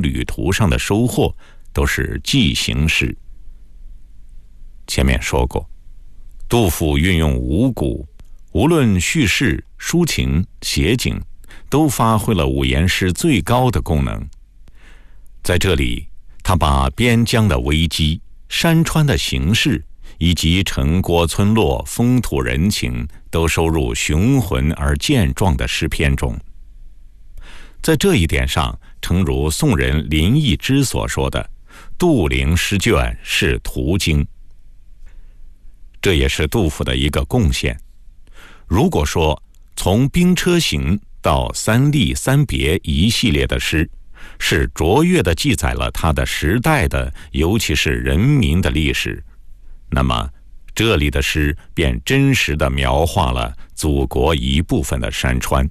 旅途上的收获都是记行诗。前面说过，杜甫运用五古，无论叙事、抒情、写景，都发挥了五言诗最高的功能。在这里，他把边疆的危机、山川的形势以及城郭村落风土人情都收入雄浑而健壮的诗篇中。在这一点上，诚如宋人林逸之所说的，杜陵诗卷是途经。这也是杜甫的一个贡献。如果说从兵车行到三吏三别一系列的诗是卓越地记载了他的时代的，尤其是人民的历史，那么这里的诗便真实地描画了祖国一部分的山川。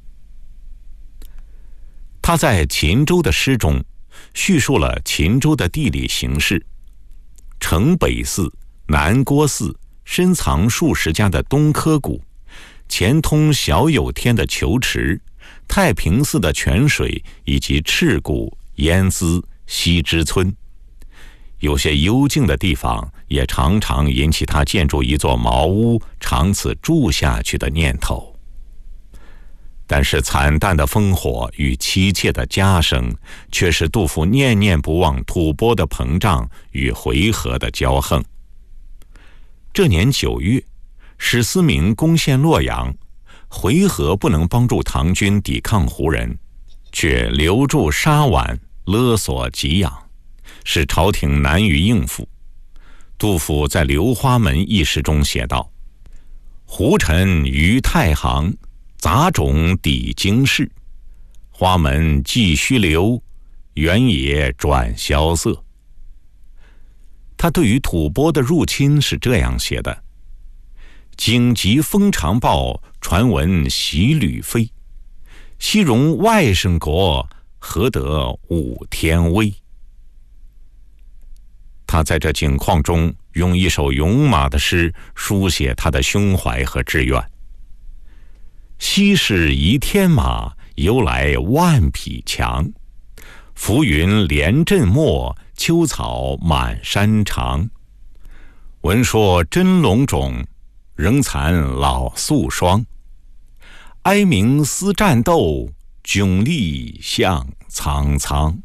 他在秦州的诗中叙述了秦州的地理形势，城北寺、南郭寺深藏数十家的东柯谷，前通小有天的虬池，太平寺的泉水，以及赤谷、烟资、西之村。有些幽静的地方也常常引起他建筑一座茅屋，长此住下去的念头。但是惨淡的烽火与凄切的家声，却使杜甫念念不忘吐蕃的膨胀与回纥的骄横。这年9月，史思明攻陷洛阳，回纥不能帮助唐军抵抗胡人，却留住沙宛，勒索给养，使朝廷难于应付。杜甫在《流花门》一诗中写道：胡尘于太行，杂种抵京市，花门继续留，原野转萧瑟。他对于吐蕃的入侵是这样写的：荆棘风长报，传闻袭旅飞，西戎外甥国，何得武天威。他在这境况中用一首勇马的诗书写他的胸怀和志愿。西市夷天马，由来万匹强，浮云连阵没，秋草满山长。闻说真龙种，仍残老素霜。哀鸣思战斗，迥立向苍苍。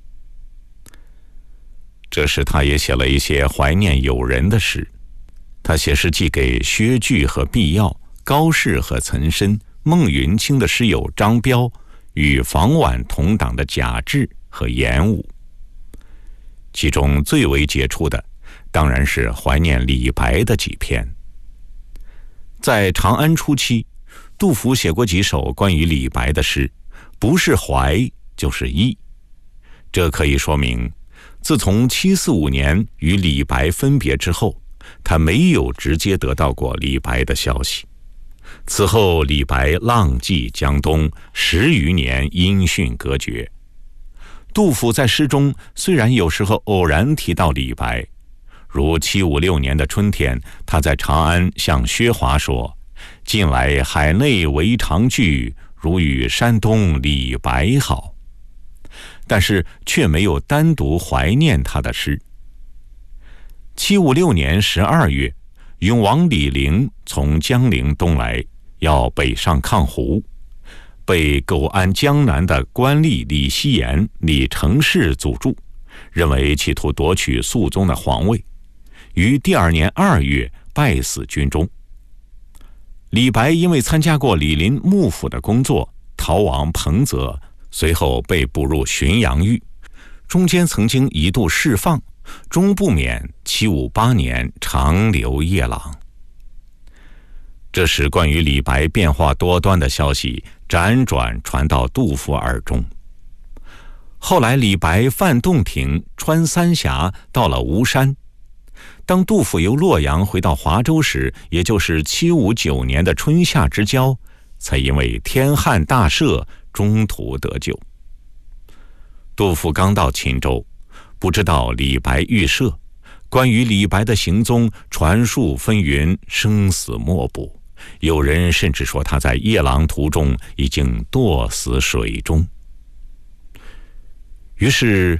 这时他也写了一些怀念友人的诗。他写诗寄给薛据和毕耀、高适和岑参、孟云卿的诗友张彪，与房晚同党的贾至和严武。其中最为杰出的当然是怀念李白的几篇。在长安初期，杜甫写过几首关于李白的诗，不是怀就是忆。这可以说明，自从745年与李白分别之后，他没有直接得到过李白的消息。此后李白浪迹江东，10余年音讯隔绝。杜甫在诗中虽然有时候偶然提到李白，如756年的春天，他在长安向薛华说：近来海内唯长句，如与山东李白好，但是却没有单独怀念他的诗。756年12月，永王李陵从江陵东来，要北上抗胡，被购安江南的官吏李希言、李成事阻住，认为企图夺取肃宗的皇位，于第2年2月败死军中。李白因为参加过李林幕府的工作，逃往彭泽，随后被捕入浔阳狱，中间曾经一度释放，终不免758年长流夜郎。这时关于李白变化多端的消息辗转传到杜甫耳中。后来李白泛洞庭，穿三峡，到了吴山。当杜甫由洛阳回到华州时，也就是759年的春夏之交，才因为天旱大赦，中途得救。杜甫刚到秦州，不知道李白遇赦，关于李白的行踪传述纷纭，生死莫卜。有人甚至说他在夜郎途中已经堕死水中。于是